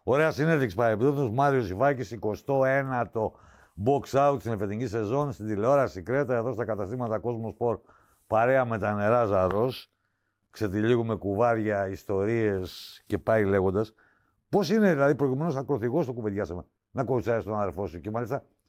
Ωραία συνέντευξη παρεμπιπτόντως. Μάριος Ιβάκης, 21ο box out στην εφετινή σεζόν, στην τηλεόραση Κρέτα, εδώ στα καταστήματα Κόσμο Sport, παρέα με τα νερά Ζαρός. Ξετυλίγουμε κουβάρια, ιστορίες και πάει λέγοντας. Πώς είναι, δηλαδή, προηγουμένως ακροθυγός το κουβεντιάσαμε, να κοουτσάρεις τον αδερφό σου και μάλιστα